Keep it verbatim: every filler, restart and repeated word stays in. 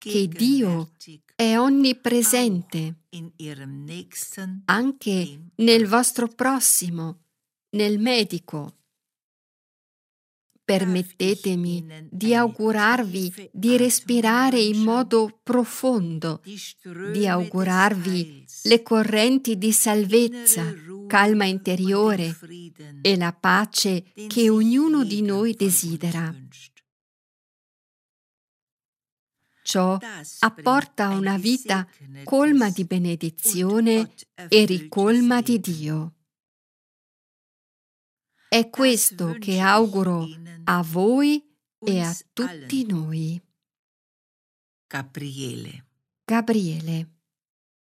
che Dio è onnipresente anche nel vostro prossimo, nel medico. Permettetemi di augurarvi di respirare in modo profondo, di augurarvi le correnti di salvezza, calma interiore e la pace che ognuno di noi desidera. Ciò apporta una vita colma di benedizione e ricolma di Dio. È questo che auguro a voi e a tutti noi. Gabriele. Gabriele.